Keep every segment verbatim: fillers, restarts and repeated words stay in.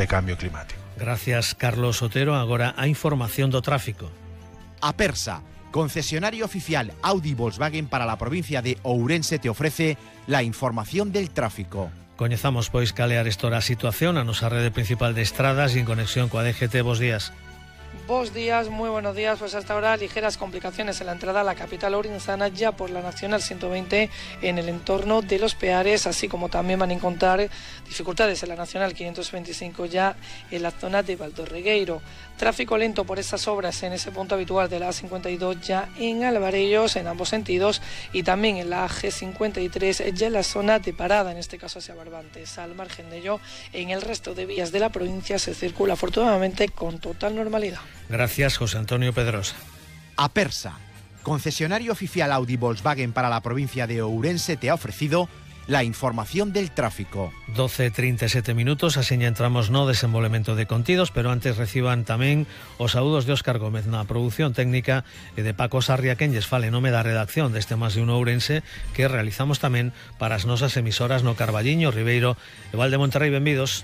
de cambio climático. Gracias, Carlos Otero. Agora a información do tráfico. Apersa, concesionario oficial Audi Volkswagen para la provincia de Ourense, te ofrece la información del tráfico. Coñezamos, pois, cal é a situación a nosa rede principal de estradas e en conexión coa D G T. Bos días. Buenos días, muy buenos días. Pues hasta ahora ligeras complicaciones en la entrada a la capital ourensana ya por la Nacional ciento veinte en el entorno de los Peares, así como también van a encontrar dificultades en la Nacional quinientos veinticinco ya en la zona de Valdorregueiro. Tráfico lento por estas obras en ese punto habitual de la A cincuenta y dos ya en Alvarellos en ambos sentidos y también en la G cincuenta y tres ya en la zona de parada, en este caso hacia Barbantes. Al margen de ello, en el resto de vías de la provincia se circula afortunadamente con total normalidad. Gracias, José Antonio Pedrosa. Apersa, concesionario oficial Audi Volkswagen para la provincia de Ourense, te ha ofrecido la información del tráfico. doce e trinta e sete minutos, aseña entramos no desenvolvemento de contidos, pero antes reciban tamén os saúdos de Óscar Gómez na produción técnica e de Paco Sarria, quen lles fale nome da redacción deste Más de un Ourense que realizamos tamén para as nosas emisoras no Carballiño, Ribeiro e Val de Monterrey. Benvidos.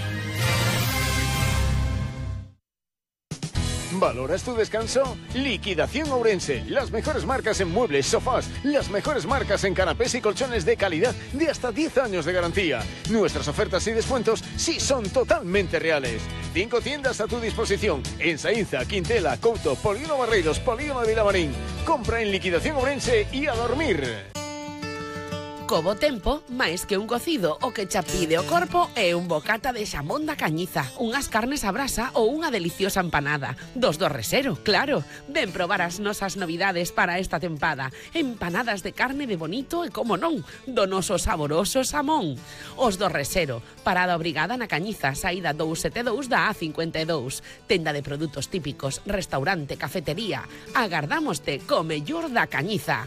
¿Valoras tu descanso? Liquidación Ourense. Las mejores marcas en muebles, sofás, las mejores marcas en canapés y colchones de calidad de hasta diez años de garantía. Nuestras ofertas y descuentos sí son totalmente reales. Cinco tiendas a tu disposición en Saínza, Quintela, Couto, Polígono Barreiros, Polígono de Vilamarín. Compra en Liquidación Ourense y a dormir. Co bo tempo, máis que un cocido, o que xa pide o corpo é un bocata de xamón da Cañiza, unhas carnes a brasa ou unha deliciosa empanada. Dos do Resero, claro. Ven probar as nosas novidades para esta tempada. Empanadas de carne de bonito e, como non, do noso saboroso xamón. Os do Resero, parada obrigada na Cañiza, saída dous sete dous da A cincuenta e dous. Tenda de produtos típicos, restaurante, cafetería. Agardámoste co mellor da Cañiza.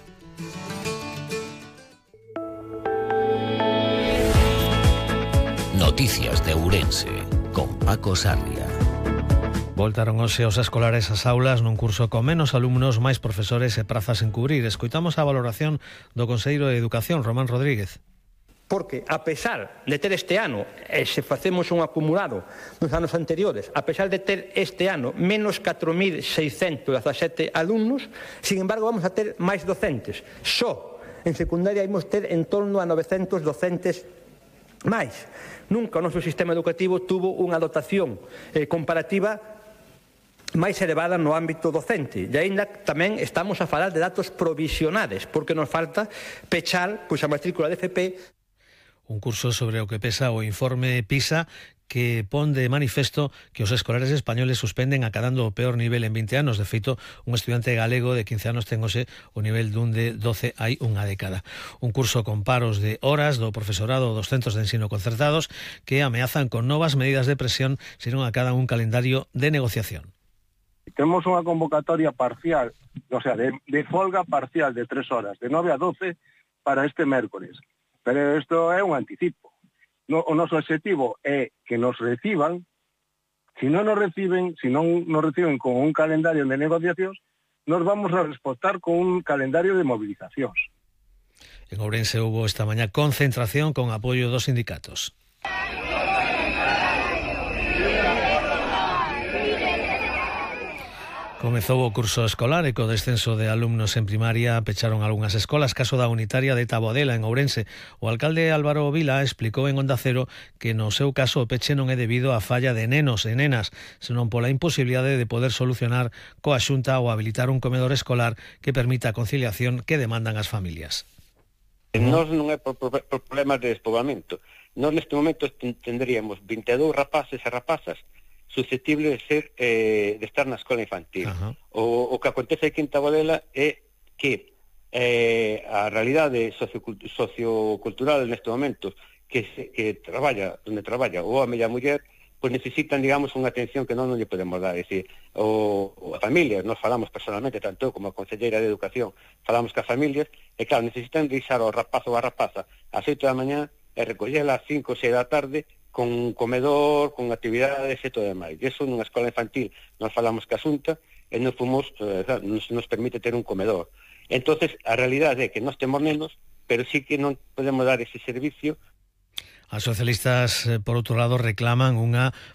Noticias de Ourense, con Paco Sarria. Voltaron hoxe os escolares ás aulas nun curso con menos alumnos, máis profesores e prazas en cubrir. Escoitamos a valoración do Conselleiro de Educación, Román Rodríguez. Porque, a pesar de ter este ano, e se facemos un acumulado dos anos anteriores, a pesar de ter este ano menos catro mil seiscentos dezasete alumnos, sin embargo vamos a ter máis docentes. Só en secundaria imos ter en torno a novecentos docentes máis. Nunca o noso sistema educativo tuvo unha dotación eh, comparativa máis elevada no ámbito docente. E ainda tamén estamos a falar de datos provisionales, porque nos falta pechar pois, a matrícula de F P. Un curso sobre o que pesa o informe PISA que pon de manifesto que os escolares españoles suspenden acadando o peor nivel en vinte anos. De feito, un estudiante galego de quince anos ten hoxe o nivel dun de doce hai unha década. Un curso con paros de horas do profesorado dos centros de ensino concertados que ameazan con novas medidas de presión se non acadan un calendario de negociación. Temos unha convocatoria parcial, o sea, de, de folga parcial de tres horas, de nove a doce para este mércores. Pero isto é un anticipo. No, o noso objetivo é que nos reciban. Si non nos reciben, si non nos reciben con un calendario de negociacións, nos vamos a respostar con un calendario de movilizacións. En Ourense hubo esta mañá concentración con apoio dos sindicatos. Comezou o curso escolar e co descenso de alumnos en primaria pecharon algunhas escolas, caso da unitaria de Taboadela en Ourense. O alcalde Álvaro Vila explicou en Onda Cero que no seu caso o peche non é debido á falla de nenos e nenas, senón pola imposibilidade de poder solucionar coa Xunta ou habilitar un comedor escolar que permita a conciliación que demandan as familias. Nós non é por, por, por problemas de despoboamento. Nós neste momento tendríamos vinte e dous rapaces e rapazas susceptible de ser eh, de estar na escola infantil. Uh-huh. O, o que acontece aquí en Taboadela é que eh, a realidade sociocultural, sociocultural neste momento que, se, que traballa, onde traballa o home e a muller, pois necesitan, digamos, unha atención que non, non lle podemos dar. É dicir, o, o a familias, nós falamos personalmente, tanto como a Conselleira de Educación, falamos que as familias, e claro, necesitan deixar ao rapaz ou a rapaza ás oito da mañá e recollela ás cinco ou seis da tarde con un comedor, con actividades e todo demais. E iso nunha escola infantil nós falamos que a Xunta e nos, fomos, eh, nos, nos permite ter un comedor. Entonces, a realidade é que nós temos nenos, pero sí que non podemos dar ese servicio. As socialistas, por outro lado, reclaman unha